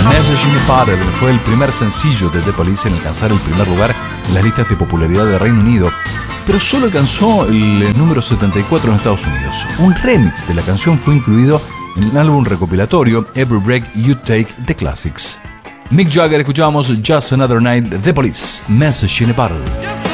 Message in a Bottle fue el primer sencillo de The Police en alcanzar el primer lugar en las listas de popularidad de Reino Unido, pero solo alcanzó el número 74 en Estados Unidos. Un remix de la canción fue incluido en el álbum recopilatorio Every Break You Take, The Classics. Mick Jagger, escuchábamos Just Another Night, The Police, Message in a Bottle.